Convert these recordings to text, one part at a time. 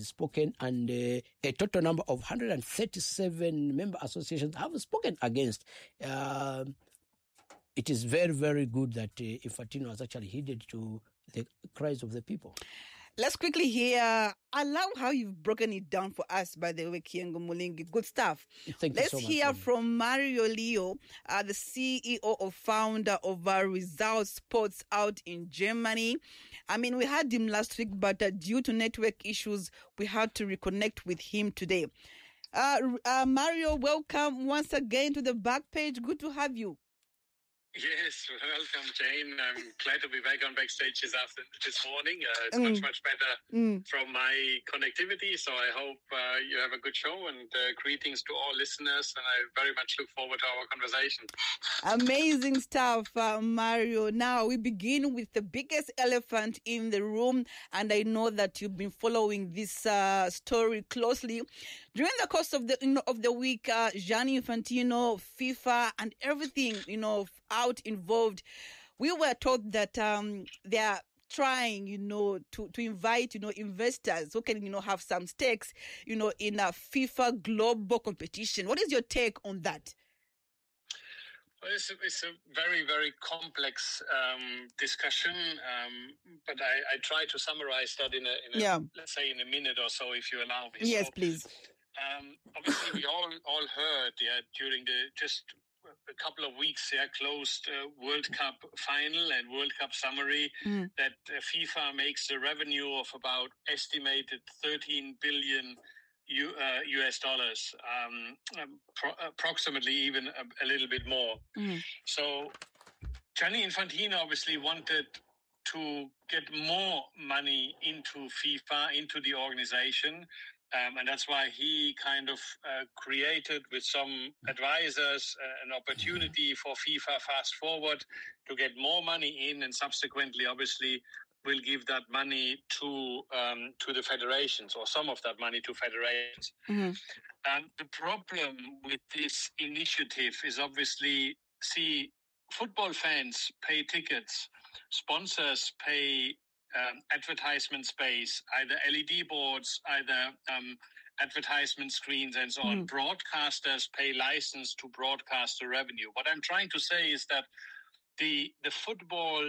has spoken, and a total number of 137 member associations have spoken against. It is very, very good that Infantino has actually heeded to the cries of the people. Let's quickly hear. I love how you've broken it down for us, by the way, Kiengo Mulingi. Good stuff. Thank Let's you so much. hear from Mario Leo, the CEO or founder of Result Sports out in Germany. I mean, we had him last week, but due to network issues, we had to reconnect with him today. Mario, welcome once again to the back page. Good to have you. Yes, welcome, Jane. I'm glad to be back on Backstage this morning. It's much better from my connectivity, so I hope you have a good show, and greetings to all listeners, and I very much look forward to our conversation. Amazing stuff, Mario. Now, we begin with the biggest elephant in the room, and I know that you've been following this story closely. During the course of the week, Gianni Infantino, FIFA, and everything, out involved, we were told that they are trying, to invite, investors who can, have some stakes, in a FIFA global competition. What is your take on that? Well, it's a very, very complex discussion, but I try to summarize that in a let's say in a minute or so, if you allow me. Yes, please. Obviously, we all heard during just a couple of weeks, closed World Cup final and World Cup summary that FIFA makes a revenue of about estimated 13 billion US dollars, approximately even a little bit more. So Gianni Infantino obviously wanted to get more money into FIFA, into the organization. And that's why he kind of created with some advisors an opportunity for FIFA Fast Forward to get more money in, and subsequently, obviously, will give that money to the federations, or some of that money to federations. The problem with this initiative is obviously, football fans pay tickets, sponsors pay advertisement space, either LED boards, either advertisement screens, and so on. Broadcasters pay license to broadcast the revenue. What I'm trying to say is that the football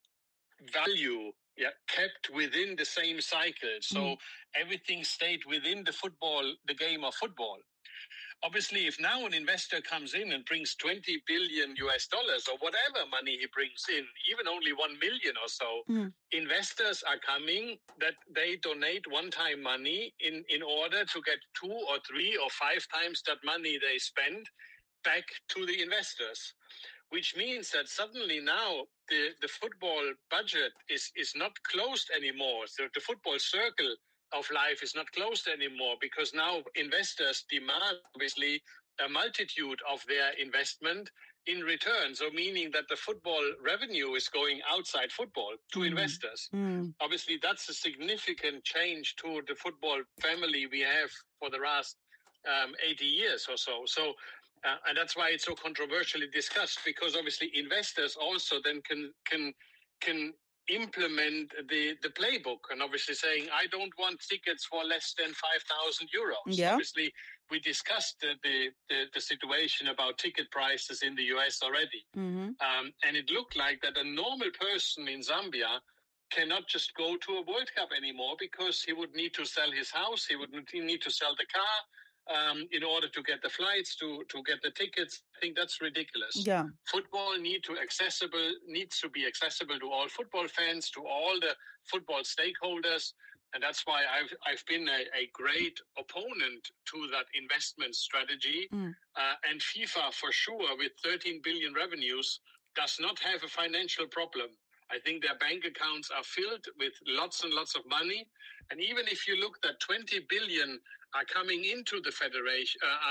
value kept within the same cycle. So everything stayed within the game of football. Obviously, if now an investor comes in and brings 20 billion US dollars or whatever money he brings in, even only 1 million or so, investors are coming that they donate one-time money in order to get 2 or 3 or 5 times that money they spend back to the investors, which means that suddenly now the football budget is not closed anymore. So the football circle of life is not closed anymore, because now investors demand, obviously, a multitude of their investment in return. So meaning that the football revenue is going outside football to investors. Obviously, that's a significant change to the football family we have for the last 80 years or so. So, and that's why it's so controversially discussed, because obviously investors also then can implement the playbook, and obviously saying, I don't want tickets for less than 5,000 euros. Obviously, we discussed the situation about ticket prices in the US already. And it looked like that a normal person in Zambia cannot just go to a World Cup anymore, because he would need to sell his house, he would need to sell the car in order to get the flights, to get the tickets. I think that's ridiculous. Football needs to be accessible to all football fans, to all the football stakeholders, and that's why I've been a great opponent to that investment strategy. And FIFA, for sure, with 13 billion revenues, does not have a financial problem. I think their bank accounts are filled with lots and lots of money. And even if you look that 20 billion are coming into the federation,